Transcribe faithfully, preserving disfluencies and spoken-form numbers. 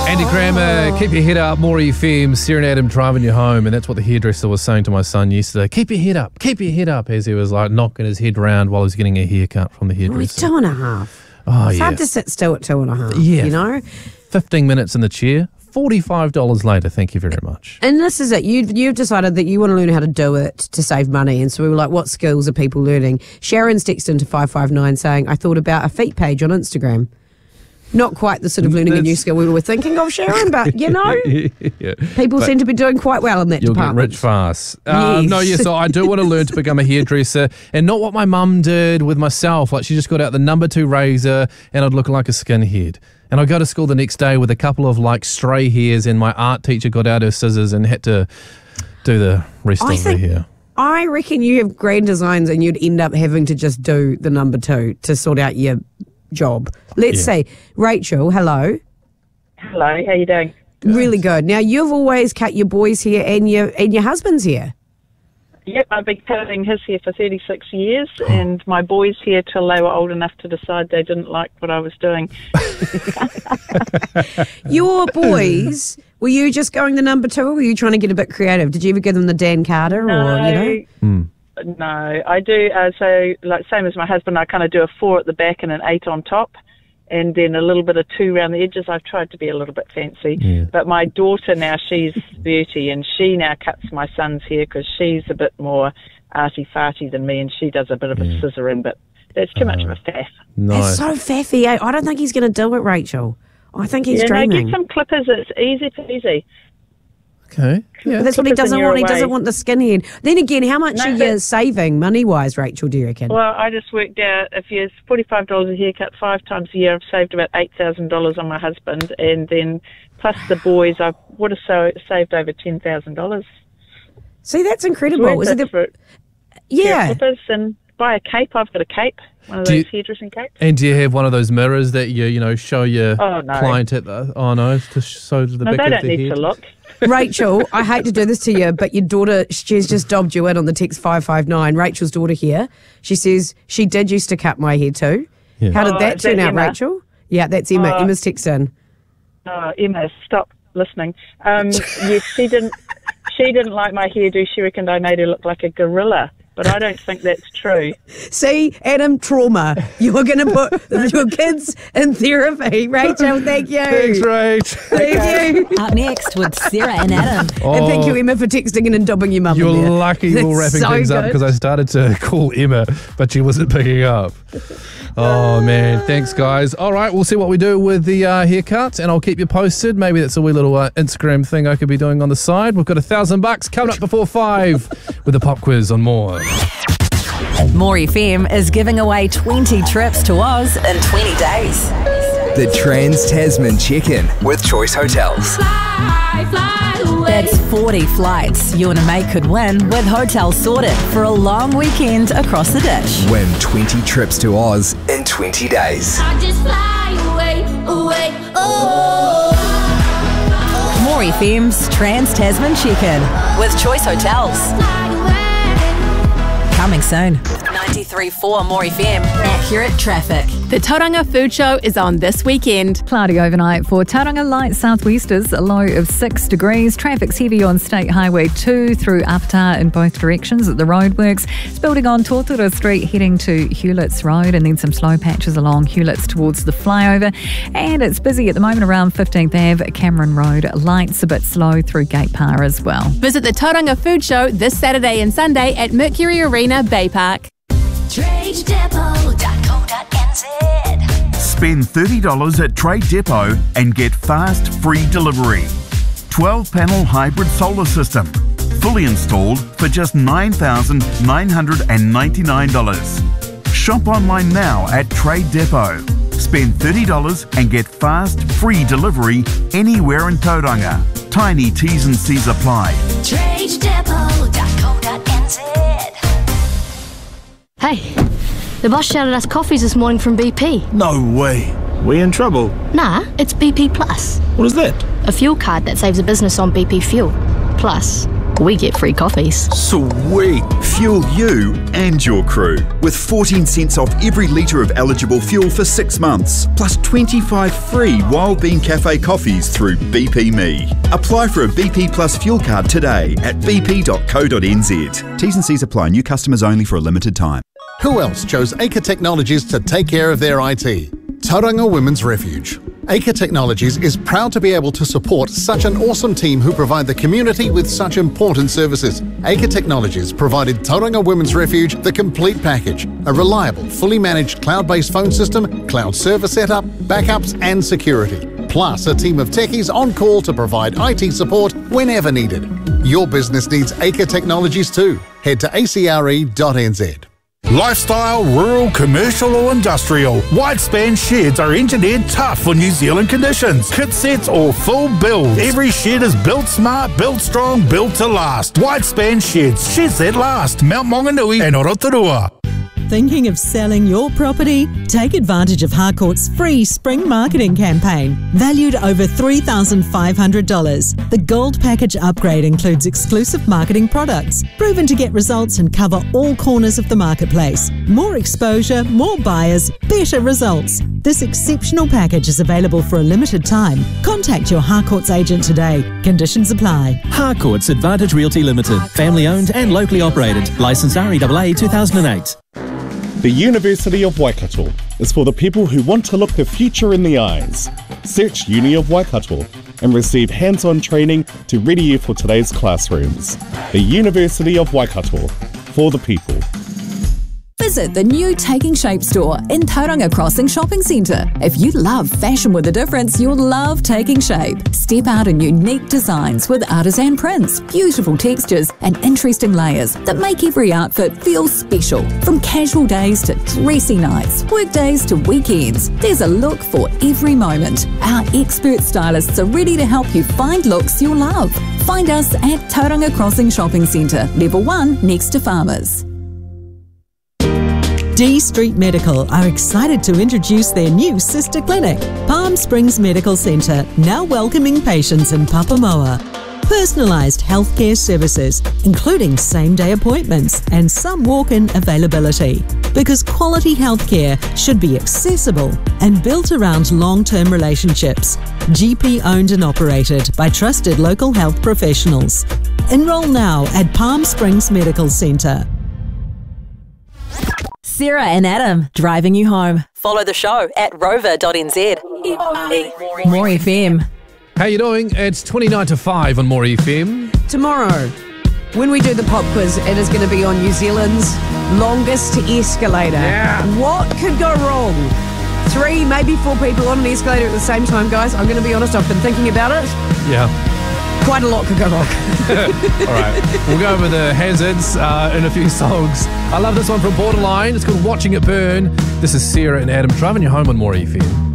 Andy Kramer, keep your head up. Maury F M, Sarah and Adam driving you home. And that's what the hairdresser was saying to my son yesterday. Keep your head up, keep your head up, as he was like knocking his head around while he was getting a haircut from the Well, hairdresser. he's two and a half. Oh, It's yeah. hard to sit still at two and a half, Yeah. you know? fifteen minutes in the chair, forty-five dollars later. Thank you very much. And this is it. You've, you've decided that you want to learn how to do it to save money. And so we were like, what skills are people learning? Sharon's texted into five five nine saying, I thought about a feet page on Instagram. Not quite the sort of learning a new That's- skill we were thinking of, Sharon, but, you know, Yeah. people But seem to be doing quite well in that You'll department. get rich fast. Um, Yes. No, yeah, so I do want to learn to become a hairdresser and not what my mum did with myself. Like she just got out the number two razor and I'd look like a skinhead. And I go to school the next day with a couple of like stray hairs and my art teacher got out her scissors and had to do the rest I of think- the hair. I reckon you have grand designs and you'd end up having to just do the number two to sort out your job. Let's Yeah. see. Rachel, hello. Hello, how you doing? Really good. Now, you've always cut your boys' hair and your, and your husband's hair. Yep, I've been cutting his hair for thirty-six years and my boys' hair till they were old enough to decide they didn't like what I was doing. Your boys, were you just going the number two or were you trying to get a bit creative? Did you ever give them the Dan Carter or, you know? Hmm. No, I do, uh, so like same as my husband, I kind of do a four at the back and an eight on top and then a little bit of two around the edges. I've tried to be a little bit fancy. Yeah. But my daughter now, she's thirty and she now cuts my son's hair because she's a bit more arty-farty than me and she does a bit of a scissoring, but that's too much of a faff. Nice. It's so faffy. Eh? I don't think he's going to do it, Rachel. I think he's Yeah, no, dreaming. get some clippers, it's easy peasy. Okay. Yeah. But that's what he clippers doesn't in your want. He way. doesn't want the skinhead. Then again, how much No, are you but- saving money-wise, Rachel, do you reckon? Well, I just worked out if you forty-five dollars a haircut five times a year, I've saved about eight thousand dollars on my husband, and then plus the boys, I would have so, saved over ten thousand dollars. See, that's incredible. Is it the, for yeah. clippers and buy a cape. I've got a cape, one of Do those you- hairdressing capes. And do you have one of those mirrors that you, you know, show your Oh, no. client at the, oh no, to show the No, back they of don't the need head? to look. Rachel, I hate to do this to you, but your daughter, she's just dobbed you in on the text five five nine. Rachel's daughter here. She says she did used to cut my hair too. Yeah. How did Oh, that is that turn out, Emma? Rachel? Yeah, that's Emma. Oh. Emma's text in. Oh, Emma, stop listening. Um, yes, she didn't. She didn't like my hairdo. She reckoned I made her look like a gorilla, but I don't think that's true. See, Adam, trauma. You're going to put your kids in therapy. Rachel, thank you. Thanks, Rach. Thank you. Up next with Sarah and Adam. And thank you, Emma, for texting in and dobbing your mum in You're there. lucky we're That's wrapping so things up good. because I started to call Emma, but she wasn't picking up. Oh, man. Thanks, guys. All right, we'll see what we do with the uh, haircut, and I'll keep you posted. Maybe that's a wee little uh, Instagram thing I could be doing on the side. We've got a thousand bucks coming up before five with a pop quiz on more. Maury F M is giving away twenty trips to Oz in twenty days. The Trans Tasman Check-In with Choice Hotels. That's forty flights you and a mate could win with hotels sorted for a long weekend across the ditch. Win twenty trips to Oz in twenty days. I just fly away, away, oh. Maury F M's Trans Tasman Check-In with Choice Hotels. Fly away. Coming soon. ninety-three point four Maury F M. Accurate traffic. The Tauranga Food Show is on this weekend. Cloudy overnight for Tauranga, light southwesters, a low of six degrees. Traffic's heavy on State Highway two through Apata in both directions at the roadworks. It's building on Tortora Street heading to Hewlett's Road, and then some slow patches along Hewlett's towards the flyover. And it's busy at the moment around fifteenth Avenue, Cameron Road. Lights a bit slow through Gate Par as well. Visit the Tauranga Food Show this Saturday and Sunday at Mercury Arena, Bay Park. trade depot dot co dot n z. Spend thirty dollars at Trade Depot and get fast, free delivery. twelve panel hybrid solar system. Fully installed for just nine thousand nine hundred ninety-nine dollars. Shop online now at Trade Depot. Spend thirty dollars and get fast, free delivery anywhere in Tauranga. Tiny T's and C's apply. trade depot dot co dot n z. Hey, the boss shouted us coffees this morning from B P. No way. We in trouble? Nah, it's B P Plus. What is that? A fuel card that saves a business on B P fuel. Plus, we get free coffees. Sweet! Fuel you and your crew with fourteen cents off every litre of eligible fuel for six months, plus twenty-five free Wild Bean Cafe coffees through B P Me. Apply for a B P Plus fuel card today at b p dot co dot n z. T's and C's apply. New customers only for a limited time. Who else chose Acre Technologies to take care of their I T? Tauranga Women's Refuge. Acre Technologies is proud to be able to support such an awesome team who provide the community with such important services. Acre Technologies provided Tauranga Women's Refuge the complete package, a reliable, fully managed cloud-based phone system, cloud server setup, backups and security, plus a team of techies on call to provide I T support whenever needed. Your business needs Acre Technologies too. Head to a c r e dot n z. Lifestyle, rural, commercial or industrial, Whitespan sheds are engineered tough for New Zealand conditions. Kit sets or full builds. Every shed is built smart, built strong, built to last. Whitespan sheds, sheds that last. Mount Maunganui and Orotorua. Thinking of selling your property? Take advantage of Harcourt's free spring marketing campaign, valued over three thousand five hundred dollars. The Gold Package upgrade includes exclusive marketing products, proven to get results and cover all corners of the marketplace. More exposure, more buyers, better results. This exceptional package is available for a limited time. Contact your Harcourt's agent today. Conditions apply. Harcourt's Advantage Realty Limited, family owned and locally operated. Licence R E A A two thousand eight. The University of Waikato is for the people who want to look the future in the eyes. Search Uni of Waikato and receive hands-on training to ready you for today's classrooms. The University of Waikato, for the people. Visit the new Taking Shape store in Tauranga Crossing Shopping Centre. If you love fashion with a difference, you'll love Taking Shape. Step out in unique designs with artisan prints, beautiful textures and interesting layers that make every outfit feel special. From casual days to dressy nights, work days to weekends, there's a look for every moment. Our expert stylists are ready to help you find looks you'll love. Find us at Tauranga Crossing Shopping Centre, level one next to Farmers. D Street Medical are excited to introduce their new sister clinic, Palm Springs Medical Centre, now welcoming patients in Papamoa. Personalised healthcare services, including same-day appointments and some walk-in availability. Because quality healthcare should be accessible and built around long-term relationships. G P owned and operated by trusted local health professionals. Enroll now at Palm Springs Medical Centre. Sarah and Adam, driving you home. Follow the show at rover dot n z. More F M. How you doing? It's twenty-nine to five on More F M. Tomorrow, when we do the pop quiz, it is going to be on New Zealand's longest escalator. Yeah. What could go wrong? Three, maybe four people on an escalator at the same time, guys. I'm going to be honest, I've been thinking about it. Yeah. Quite a lot could go wrong. All right. We'll go over the hazards uh, in a few songs. I love this one from Borderline. It's called Watching It Burn. This is Sarah and Adam driving you home on More F M.